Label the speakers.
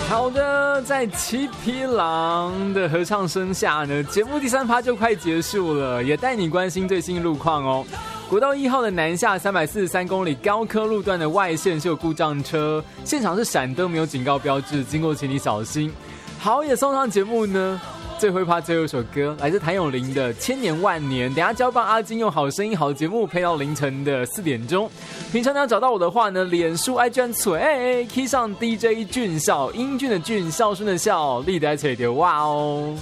Speaker 1: 好的，在七匹狼的合唱声下呢，节目第3趴就快结束了，也带你关心最新路况哦。国道1号的南下343公里高科路段的外线是有故障车，现场是闪灯，没有警告标志，经过请你小心。好，也送上节目呢。最后一趴最后一首歌来自谭咏麟的《千年万年》，等一下交棒阿金用好声音好节目配到凌晨的4点钟。平常你要找到我的话呢，脸书爱转嘴 key 上 DJ 俊孝，英俊的俊，孝顺的孝，立得垂的哇哦。